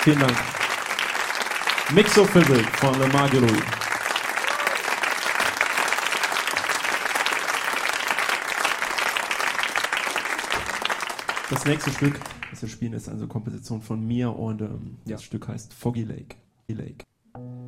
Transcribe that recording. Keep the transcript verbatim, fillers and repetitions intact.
Vielen Dank. Mixophysik von Le Marguerite. Das nächste Stück, das wir spielen, ist eine Komposition von mir und ähm, ja. Das Stück heißt Foggy Lake. Lake.